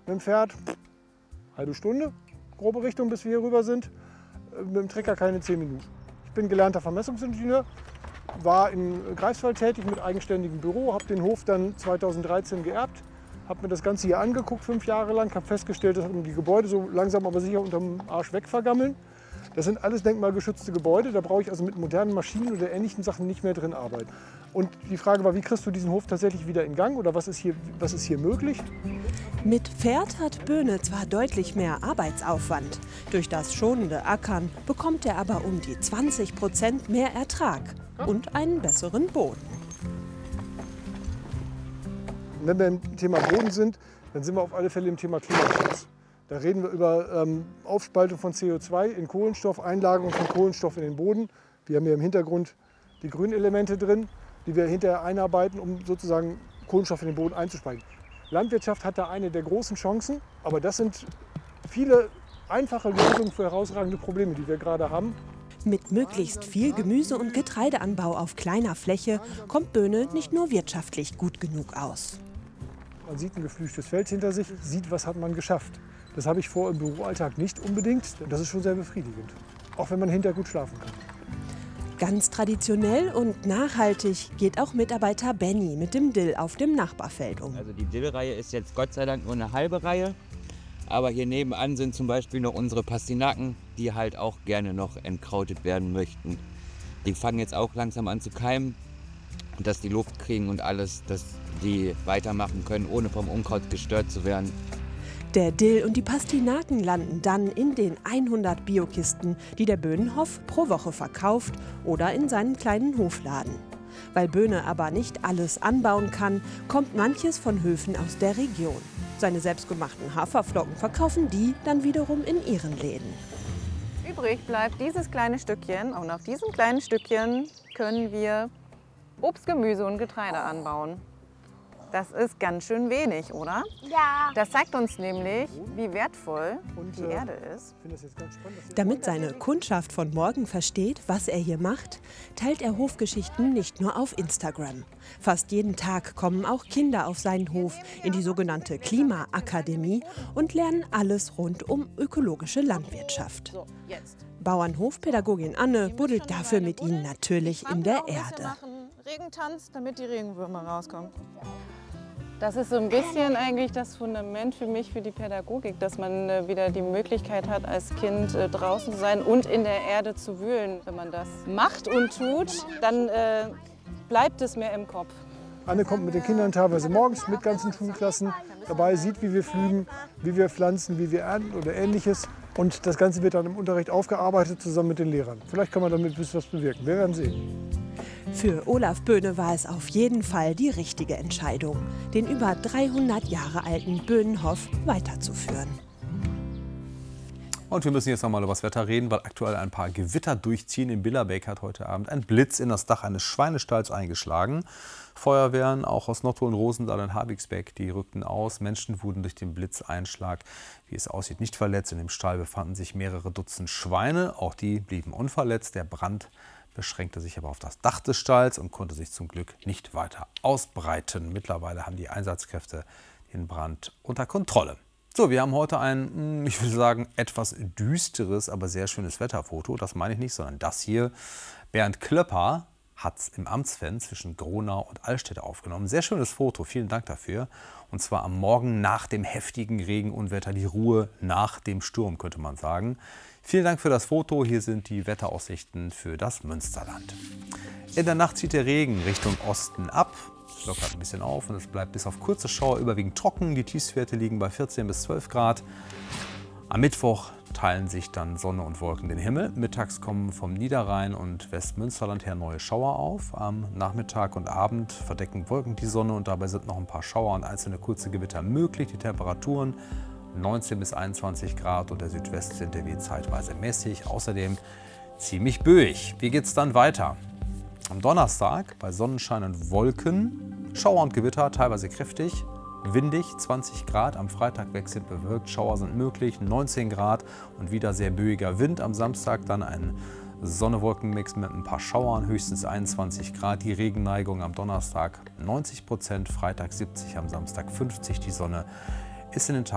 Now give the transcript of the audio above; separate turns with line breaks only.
Mit dem Pferd halbe Stunde, grobe Richtung, bis wir hier rüber sind. Mit dem Trecker keine 10 Minuten. Ich bin gelernter Vermessungsingenieur, war in Greifswald tätig mit eigenständigem Büro, habe den Hof dann 2013 geerbt, habe mir das Ganze hier angeguckt 5 Jahre lang, habe festgestellt, dass die Gebäude so langsam aber sicher unterm Arsch wegvergammeln. Das sind alles denkmalgeschützte Gebäude, da brauche ich also mit modernen Maschinen oder ähnlichen Sachen nicht mehr drin arbeiten. Und die Frage war, wie kriegst du diesen Hof tatsächlich wieder in Gang oder was ist hier möglich?
Mit Pferd hat Böhne zwar deutlich mehr Arbeitsaufwand. Durch das schonende Ackern bekommt er aber um die 20% mehr Ertrag und einen besseren Boden.
Wenn wir im Thema Boden sind, dann sind wir auf alle Fälle im Thema Klimaschutz. Da reden wir über Aufspaltung von CO2 in Kohlenstoff, Einlagerung von Kohlenstoff in den Boden. Wir haben hier im Hintergrund die Grünelemente drin, die wir hinterher einarbeiten, um sozusagen Kohlenstoff in den Boden einzuspeichern. Landwirtschaft hat da eine der großen Chancen, aber das sind viele einfache Lösungen für herausragende Probleme, die wir gerade haben.
Mit möglichst viel Gemüse- und Getreideanbau auf kleiner Fläche kommt Böhne nicht nur wirtschaftlich gut genug aus.
Man sieht ein geflüchtes Feld hinter sich, sieht, was hat man geschafft. Das habe ich vor im Büroalltag nicht unbedingt. Das ist schon sehr befriedigend, auch wenn man hinterher gut schlafen kann.
Ganz traditionell und nachhaltig geht auch Mitarbeiter Benny mit dem Dill auf dem Nachbarfeld um.
Also die Dillreihe ist jetzt Gott sei Dank nur eine halbe Reihe. Aber hier nebenan sind zum Beispiel noch unsere Pastinaken, die halt auch gerne noch entkrautet werden möchten. Die fangen jetzt auch langsam an zu keimen, dass die Luft kriegen und alles, dass die weitermachen können, ohne vom Unkraut gestört zu werden.
Der Dill und die Pastinaken landen dann in den 100 Biokisten, die der Böhnenhof pro Woche verkauft oder in seinen kleinen Hofladen. Weil Böhne aber nicht alles anbauen kann, kommt manches von Höfen aus der Region. Seine selbstgemachten Haferflocken verkaufen die dann wiederum in ihren Läden.
Übrig bleibt dieses kleine Stückchen und auf diesem kleinen Stückchen können wir Obst, Gemüse und Getreide anbauen. Das ist ganz schön wenig, oder?
Ja.
Das zeigt uns nämlich, wie wertvoll die Erde ist.
Damit seine Kundschaft von morgen versteht, was er hier macht, teilt er Hofgeschichten nicht nur auf Instagram. Fast jeden Tag kommen auch Kinder auf seinen Hof in die sogenannte Klimaakademie und lernen alles rund um ökologische Landwirtschaft. Bauernhofpädagogin Anne buddelt dafür mit ihnen natürlich in der Erde.
Regentanz, damit die Regenwürmer rauskommen. Das ist so ein bisschen eigentlich das Fundament für mich, für die Pädagogik, dass man wieder die Möglichkeit hat, als Kind draußen zu sein und in der Erde zu wühlen. Wenn man das macht und tut, dann bleibt es mehr im Kopf.
Anne kommt mit den Kindern teilweise morgens mit ganzen Schulklassen dabei, sieht, wie wir pflügen, wie wir pflanzen, wie wir ernten oder Ähnliches. Und das Ganze wird dann im Unterricht aufgearbeitet zusammen mit den Lehrern. Vielleicht kann man damit ein bisschen was bewirken. Wir werden sehen.
Für Olaf Böhne war es auf jeden Fall die richtige Entscheidung, den über 300 Jahre alten Böhnenhof weiterzuführen.
Und wir müssen jetzt noch mal über das Wetter reden, weil aktuell ein paar Gewitter durchziehen. In Billerbeck hat heute Abend ein Blitz in das Dach eines Schweinestalls eingeschlagen. Feuerwehren, auch aus Nottuln-Rosendahl und Habigsbeck, die rückten aus. Menschen wurden durch den Blitzeinschlag, wie es aussieht, nicht verletzt. In dem Stall befanden sich mehrere Dutzend Schweine. Auch die blieben unverletzt. Der Brand beschränkte sich aber auf das Dach des Stalls und konnte sich zum Glück nicht weiter ausbreiten. Mittlerweile haben die Einsatzkräfte den Brand unter Kontrolle. So, wir haben heute ein, ich würde sagen, etwas düsteres, aber sehr schönes Wetterfoto. Das meine ich nicht, sondern das hier. Bernd Klöpper hat es im Amtsven zwischen Gronau und Allstedt aufgenommen. Sehr schönes Foto, vielen Dank dafür. Und zwar am Morgen nach dem heftigen Regenunwetter, die Ruhe nach dem Sturm, könnte man sagen. Vielen Dank für das Foto. Hier sind die Wetteraussichten für das Münsterland. In der Nacht zieht der Regen Richtung Osten ab. Es lockert ein bisschen auf und es bleibt bis auf kurze Schauer überwiegend trocken. Die Tiefstwerte liegen bei 14 bis 12 Grad. Am Mittwoch teilen sich dann Sonne und Wolken den Himmel. Mittags kommen vom Niederrhein und Westmünsterland her neue Schauer auf. Am Nachmittag und Abend verdecken Wolken die Sonne und dabei sind noch ein paar Schauer und einzelne kurze Gewitter möglich. Die Temperaturen 19 bis 21 Grad und der Südwestwind, der weht zeitweise mäßig. Außerdem ziemlich böig. Wie geht es dann weiter? Am Donnerstag bei Sonnenschein und Wolken, Schauer und Gewitter, teilweise kräftig, windig, 20 Grad. Am Freitag wechselnd bewölkt, Schauer sind möglich, 19 Grad und wieder sehr böiger Wind. Am Samstag dann ein Sonne-Wolken-Mix mit ein paar Schauern, höchstens 21 Grad. Die Regenneigung am Donnerstag 90%, Freitag 70, am Samstag 50. Die Sonne ist in den Tagen